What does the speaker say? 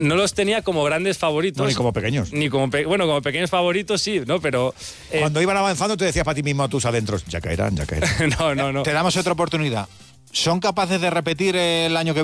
no los tenía como grandes favoritos. No, ni como pequeños. Bueno, como pequeños favoritos sí, ¿no? Pero... Cuando iban avanzando te decías para ti mismo a tus adentros, ya caerán. No. Te damos otra oportunidad. ¿Son capaces de repetir el año que